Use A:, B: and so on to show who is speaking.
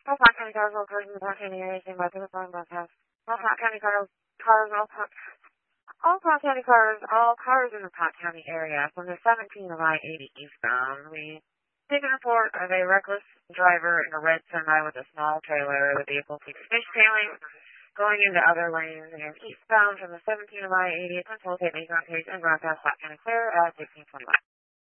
A: All Platte County cars, all cars in the Platte County area, same by the phone broadcast. All Platte County all Platte County cars, all cars in the Platte County area from the 17 of I-80 eastbound. We take a report of a reckless driver in a red semi with a small trailer. The vehicle keeps fishtailing, going into other lanes and eastbound from the 17 of I-80. It's on toll tape, and broadcast Platte County clear at 1621.